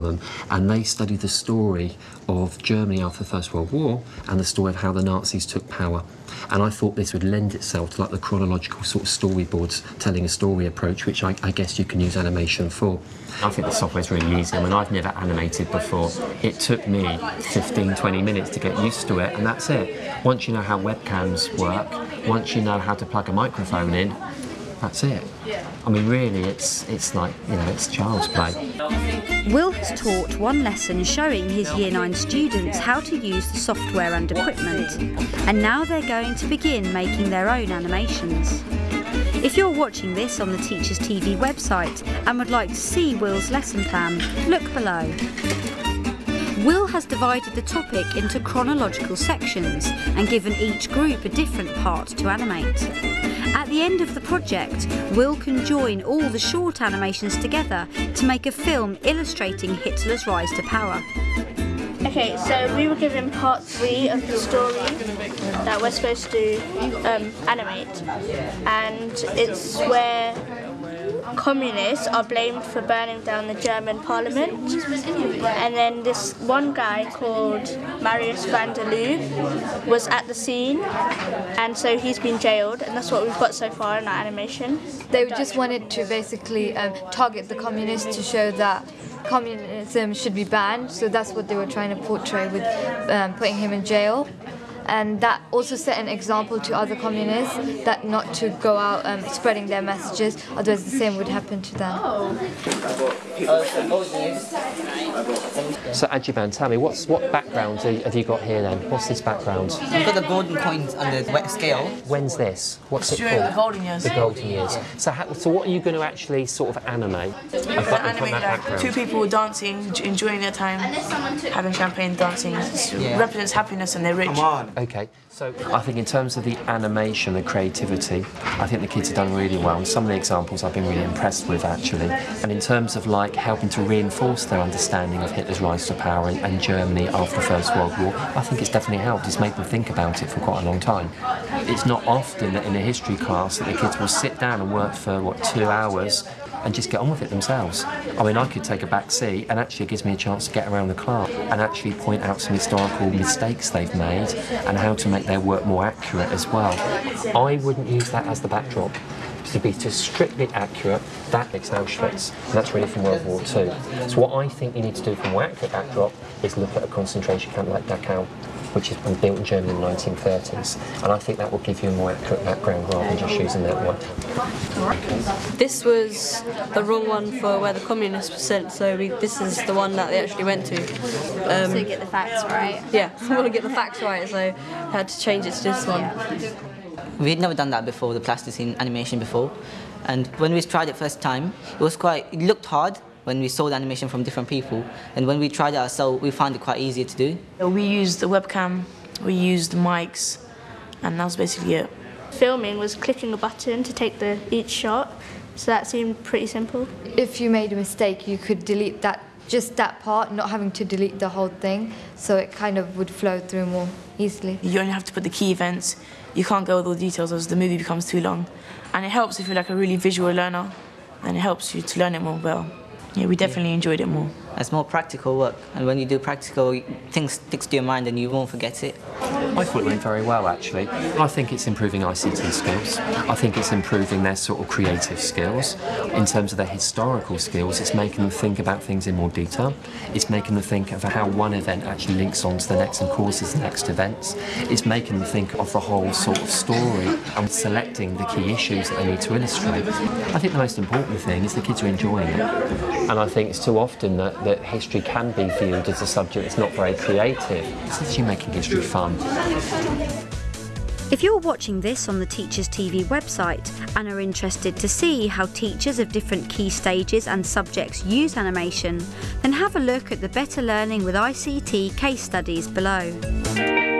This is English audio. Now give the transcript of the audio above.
and they study the story of Germany after the First World War and the story of how the Nazis took power. And I thought this would lend itself to like the chronological sort of storyboards, telling a story approach, which I guess you can use animation for. I think the software's really easy. I mean, I've never animated before. It took me 15, 20 minutes to get used to it, and that's it. Once you know how webcams work, once you know how to plug a microphone in, that's it. I mean, really, it's like, you know, it's child's play. Will has taught one lesson showing his Year 9 students how to use the software and equipment, and now they're going to begin making their own animations. If you're watching this on the Teachers TV website and would like to see Will's lesson plan, look below. Will has divided the topic into chronological sections and given each group a different part to animate. At the end of the project, Will can join all the short animations together to make a film illustrating Hitler's rise to power. Okay, so we were given part 3 of the story that we're supposed to animate, and it's where communists are blamed for burning down the German parliament, and then this one guy called Marius van der Loo was at the scene, and so he's been jailed, and that's what we've got so far in our animation. They just wanted to basically target the communists to show that communism should be banned, so that's what they were trying to portray with putting him in jail. And that also set an example to other communists that not to go out spreading their messages, otherwise the same would happen to them. So Adjivan, tell me, what background have you got here then? What's this background? You've got the golden coins on the wet scale. When's this? What's it during called? the golden years. The golden years. So what are you going to actually sort of animate? Animate like 2 people dancing, enjoying their time, having champagne, dancing. It represents happiness and they're rich. Come on. Okay, so I think in terms of the animation, the creativity, I think the kids have done really well, and some of the examples I've been really impressed with actually. And in terms of like helping to reinforce their understanding of Hitler's rise to power and Germany after the First World War, I think it's definitely helped. It's made them think about it for quite a long time. It's not often that in a history class that the kids will sit down and work for, 2 hours and just get on with it themselves. I mean, I could take a back seat, and actually it gives me a chance to get around the class and actually point out some historical mistakes they've made and how to make their work more accurate as well. I wouldn't use that as the backdrop. To be just strictly accurate, that makes Auschwitz, and that's really from World War II. So what I think you need to do for a more accurate backdrop is look at a concentration camp like Dachau, which has been built in Germany in the 1930s, and I think that will give you a more accurate background rather than just using that one. This was the wrong one for where the communists were sent, so this is the one that they actually went to. So you get the facts right. Yeah, I want to get the facts right, so I had to change it to this one. We'd never done that before, the plasticine animation before, and when we tried it first time, it looked hard when we saw the animation from different people, and when we tried it ourselves, we found it quite easy to do. We used the webcam, we used the mics, and that was basically it. Filming was clicking a button to take each shot, so that seemed pretty simple. If you made a mistake, you could delete just that part, not having to delete the whole thing, so it kind of would flow through more easily. You only have to put the key events. You can't go with all the details as the movie becomes too long. And it helps if you're like a really visual learner, and it helps you to learn it more well. Yeah, we definitely enjoyed it more. It's more practical work, and when you do practical, things stick to your mind and you won't forget it. I thought it went very well actually. I think it's improving ICT skills. I think it's improving their sort of creative skills. In terms of their historical skills, it's making them think about things in more detail. It's making them think of how one event actually links on to the next and causes the next events. It's making them think of the whole sort of story and selecting the key issues that they need to illustrate. I think the most important thing is the kids are enjoying it. And I think it's too often that history can be viewed as a subject that's not very creative. It's actually making history fun. If you're watching this on the Teachers TV website and are interested to see how teachers of different key stages and subjects use animation, then have a look at the Better Learning with ICT case studies below.